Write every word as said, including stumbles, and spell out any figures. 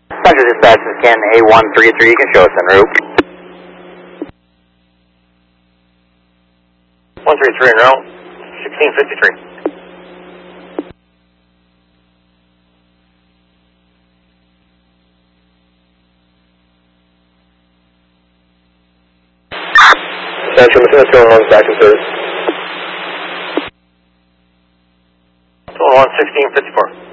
Central Dispatch is Ken A one three three, you can show us en route. one three three en route, sixteen fifty-three. Central, Machine two one one, back in service. two one one, sixteen fifty-four.